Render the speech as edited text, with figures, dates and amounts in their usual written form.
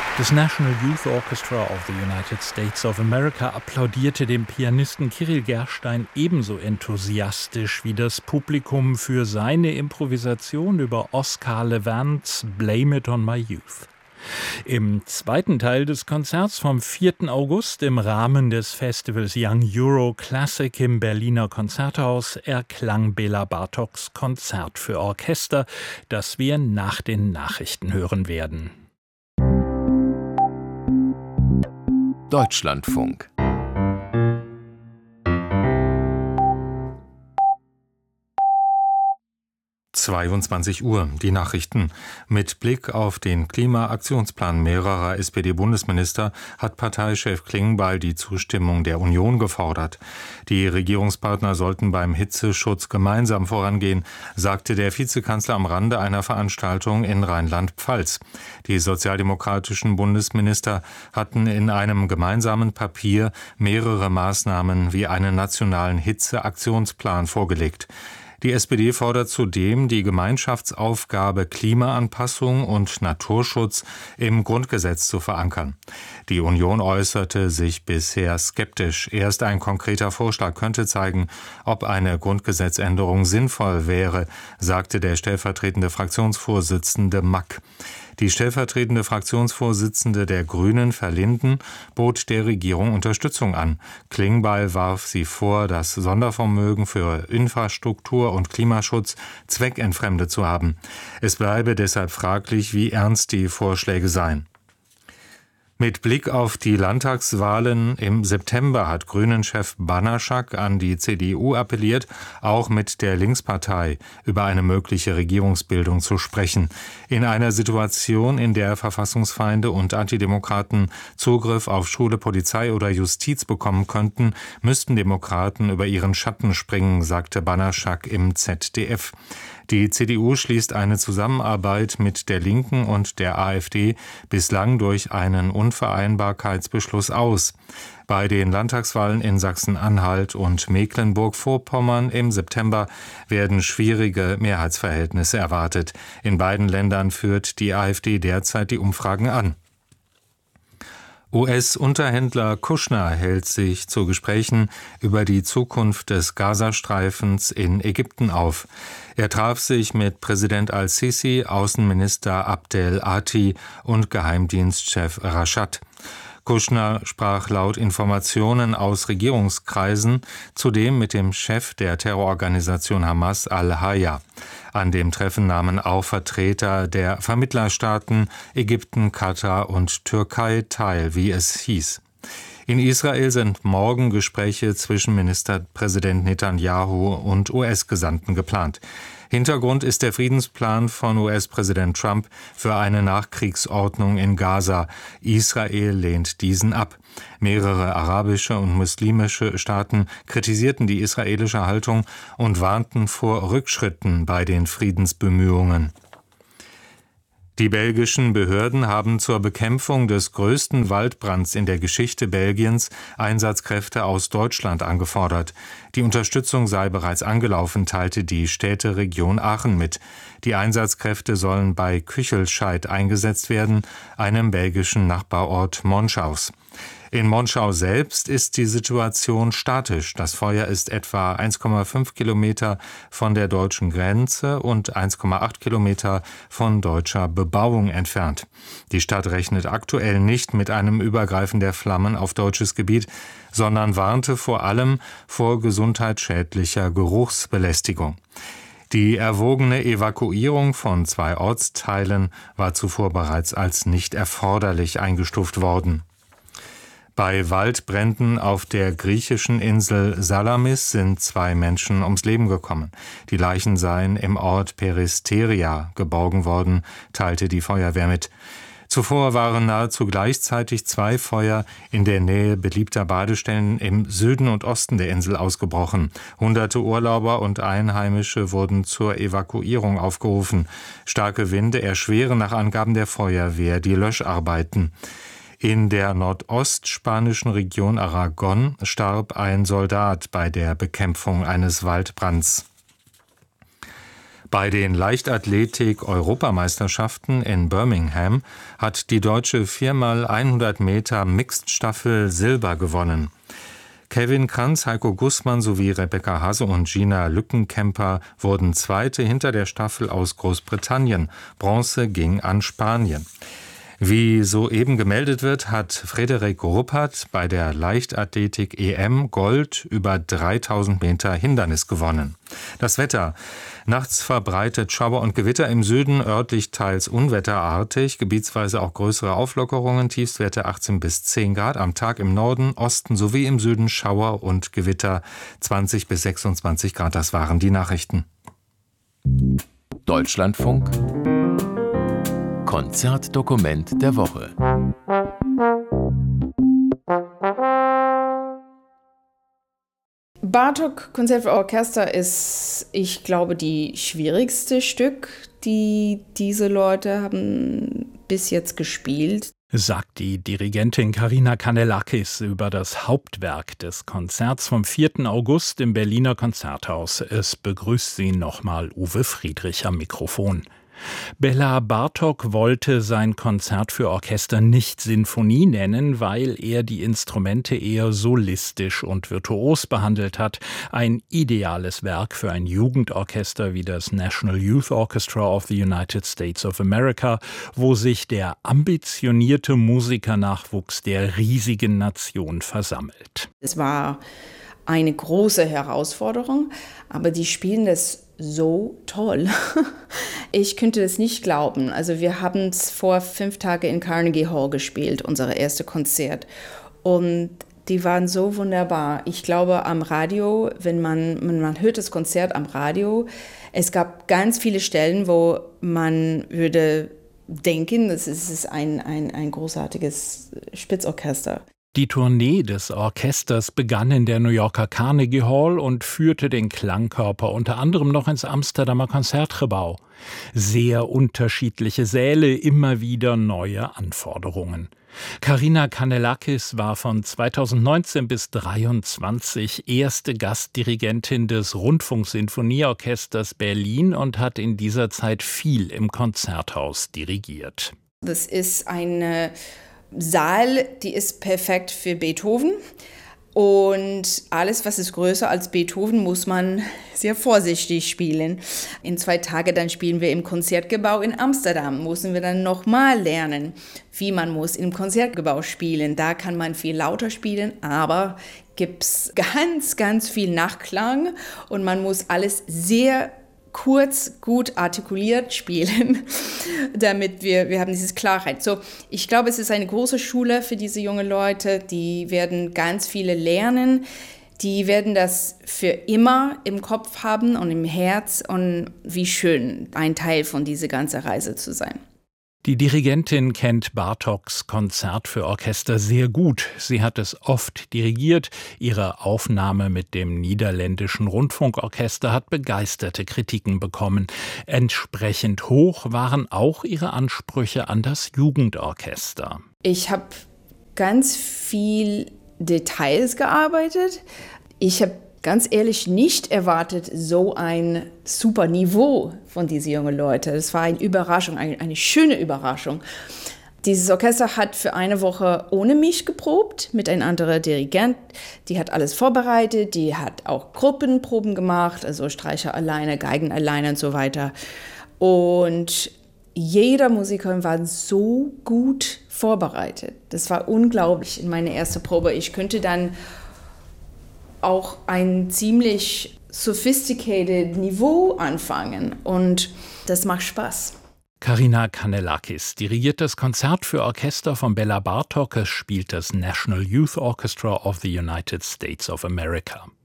Das National Youth Orchestra of the United States of America applaudierte dem Pianisten Kirill Gerstein ebenso enthusiastisch wie das Publikum für seine Improvisation über Oscar Levantes Blame It on My Youth. Im zweiten Teil des Konzerts vom 4. August im Rahmen des Festivals Young Euro Classic im Berliner Konzerthaus erklang Bela Bartoks Konzert für Orchester, das wir nach den Nachrichten hören werden. Deutschlandfunk. Uhr, die Nachrichten. Mit Blick auf den Klimaaktionsplan mehrerer SPD-Bundesminister hat Parteichef Klingbeil die Zustimmung der Union gefordert. Die Regierungspartner sollten beim Hitzeschutz gemeinsam vorangehen, sagte der Vizekanzler am Rande einer Veranstaltung in Rheinland-Pfalz. Die sozialdemokratischen Bundesminister hatten in einem gemeinsamen Papier mehrere Maßnahmen wie einen nationalen Hitzeaktionsplan vorgelegt. Die SPD fordert zudem, die Gemeinschaftsaufgabe Klimaanpassung und Naturschutz im Grundgesetz zu verankern. Die Union äußerte sich bisher skeptisch. Erst ein konkreter Vorschlag könnte zeigen, ob eine Grundgesetzänderung sinnvoll wäre, sagte der stellvertretende Fraktionsvorsitzende Mack. Die stellvertretende Fraktionsvorsitzende der Grünen, Verlinden, bot der Regierung Unterstützung an. Klingbeil warf sie vor, das Sondervermögen für Infrastruktur und Klimaschutz zweckentfremdet zu haben. Es bleibe deshalb fraglich, wie ernst die Vorschläge seien. Mit Blick auf die Landtagswahlen im September hat Grünen-Chef Banaschak an die CDU appelliert, auch mit der Linkspartei über eine mögliche Regierungsbildung zu sprechen. In einer Situation, in der Verfassungsfeinde und Antidemokraten Zugriff auf Schule, Polizei oder Justiz bekommen könnten, müssten Demokraten über ihren Schatten springen, sagte Banaschak im ZDF. Die CDU schließt eine Zusammenarbeit mit der Linken und der AfD bislang durch einen Unvereinbarkeitsbeschluss aus. Bei den Landtagswahlen in Sachsen-Anhalt und Mecklenburg-Vorpommern im September werden schwierige Mehrheitsverhältnisse erwartet. In beiden Ländern führt die AfD derzeit die Umfragen an. US-Unterhändler Kushner hält sich zu Gesprächen über die Zukunft des Gazastreifens in Ägypten auf. Er traf sich mit Präsident al-Sisi, Außenminister Abdel Ati und Geheimdienstchef Rashad. Kushner sprach laut Informationen aus Regierungskreisen zudem mit dem Chef der Terrororganisation Hamas al-Haya. An dem Treffen nahmen auch Vertreter der Vermittlerstaaten Ägypten, Katar und Türkei teil, wie es hieß. In Israel sind morgen Gespräche zwischen Ministerpräsident Netanyahu und US-Gesandten geplant. Hintergrund ist der Friedensplan von US-Präsident Trump für eine Nachkriegsordnung in Gaza. Israel lehnt diesen ab. Mehrere arabische und muslimische Staaten kritisierten die israelische Haltung und warnten vor Rückschritten bei den Friedensbemühungen. Die belgischen Behörden haben zur Bekämpfung des größten Waldbrands in der Geschichte Belgiens Einsatzkräfte aus Deutschland angefordert. Die Unterstützung sei bereits angelaufen, teilte die Städteregion Aachen mit. Die Einsatzkräfte sollen bei Küchelscheid eingesetzt werden, einem belgischen Nachbarort Monschaus. In Monschau selbst ist die Situation statisch. Das Feuer ist etwa 1,5 Kilometer von der deutschen Grenze und 1,8 Kilometer von deutscher Bebauung entfernt. Die Stadt rechnet aktuell nicht mit einem Übergreifen der Flammen auf deutsches Gebiet, sondern warnte vor allem vor gesundheitsschädlicher Geruchsbelästigung. Die erwogene Evakuierung von 2 Ortsteilen war zuvor bereits als nicht erforderlich eingestuft worden. Bei Waldbränden auf der griechischen Insel Salamis sind 2 Menschen ums Leben gekommen. Die Leichen seien im Ort Peristeria geborgen worden, teilte die Feuerwehr mit. Zuvor waren nahezu gleichzeitig 2 Feuer in der Nähe beliebter Badestellen im Süden und Osten der Insel ausgebrochen. Hunderte Urlauber und Einheimische wurden zur Evakuierung aufgerufen. Starke Winde erschweren nach Angaben der Feuerwehr die Löscharbeiten. In der nordostspanischen Region Aragon starb ein Soldat bei der Bekämpfung eines Waldbrands. Bei den Leichtathletik-Europameisterschaften in Birmingham hat die deutsche 4x100 Meter Mixed-Staffel Silber gewonnen. Kevin Kranz, Heiko Gußmann sowie Rebecca Hasse und Gina Lückenkämper wurden Zweite hinter der Staffel aus Großbritannien. Bronze ging an Spanien. Wie soeben gemeldet wird, hat Frederik Ruppert bei der Leichtathletik-EM Gold über 3000 Meter Hindernis gewonnen. Das Wetter. Nachts verbreitet Schauer und Gewitter im Süden, örtlich teils unwetterartig, gebietsweise auch größere Auflockerungen, Tiefstwerte 18 bis 10 Grad. Am Tag im Norden, Osten sowie im Süden Schauer und Gewitter 20 bis 26 Grad. Das waren die Nachrichten. Deutschlandfunk Konzertdokument der Woche. Bartók Konzert für Orchester ist, ich glaube, die schwierigste Stück, die diese Leute haben bis jetzt gespielt. Sagt die Dirigentin Karina Kanellakis über das Hauptwerk des Konzerts vom 4. August im Berliner Konzerthaus. Es begrüßt sie nochmal Uwe Friedrich am Mikrofon. Bela Bartók wollte sein Konzert für Orchester nicht Sinfonie nennen, weil er die Instrumente eher solistisch und virtuos behandelt hat. Ein ideales Werk für ein Jugendorchester wie das National Youth Orchestra of the United States of America, wo sich der ambitionierte Musikernachwuchs der riesigen Nation versammelt. Es war eine große Herausforderung, aber die spielen das so toll. Ich könnte das nicht glauben. Also wir haben es vor 5 Tagen in Carnegie Hall gespielt, unser erstes Konzert. Und die waren so wunderbar. Ich glaube, am Radio, wenn man hört das Konzert am Radio, es gab ganz viele Stellen, wo man würde denken, das ist ein großartiges Spitzorchester. Die Tournee des Orchesters begann in der New Yorker Carnegie Hall und führte den Klangkörper unter anderem noch ins Amsterdamer Concertgebouw. Sehr unterschiedliche Säle, immer wieder neue Anforderungen. Karina Kanellakis war von 2019 bis 2023 erste Gastdirigentin des Rundfunksinfonieorchesters Berlin und hat in dieser Zeit viel im Konzerthaus dirigiert. Das ist eine Saal, die ist perfekt für Beethoven. Und alles, was ist größer als Beethoven, muss man sehr vorsichtig spielen. In 2 Tagen dann spielen wir im Konzertgebouw in Amsterdam. Müssen wir dann nochmal lernen, wie man muss im Konzertgebouw spielen. Da kann man viel lauter spielen, aber gibt's ganz, ganz viel Nachklang und man muss alles sehr kurz, gut artikuliert spielen, damit wir haben diese Klarheit. So, ich glaube, es ist eine große Schule für diese jungen Leute, die werden ganz viele lernen, die werden das für immer im Kopf haben und im Herz und wie schön, ein Teil von dieser ganzen Reise zu sein. Die Dirigentin kennt Bartóks Konzert für Orchester sehr gut. Sie hat es oft dirigiert. Ihre Aufnahme mit dem niederländischen Rundfunkorchester hat begeisterte Kritiken bekommen. Entsprechend hoch waren auch ihre Ansprüche an das Jugendorchester. Ich habe ganz viel Details gearbeitet. Ich habe ganz ehrlich nicht erwartet, so ein super Niveau von diesen jungen Leuten. Das war eine Überraschung, eine schöne Überraschung. Dieses Orchester hat für eine Woche ohne mich geprobt, mit einem anderen Dirigent. Die hat alles vorbereitet, die hat auch Gruppenproben gemacht, also Streicher alleine, Geigen alleine und so weiter. Und jeder Musiker war so gut vorbereitet. Das war unglaublich in meiner ersten Probe. Ich könnte dann auch ein ziemlich sophisticated Niveau anfangen und das macht Spaß. Karina Kanellakis dirigiert das Konzert für Orchester von Bela Bartók. Es spielt das National Youth Orchestra of the United States of America.